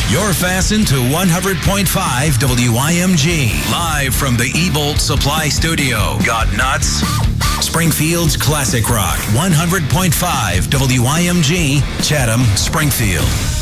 You're fastened to 100.5 WIMG. Live from the Ebolt Supply Studio. Got nuts? Springfield's Classic Rock. 100.5 WIMG, Chatham, Springfield.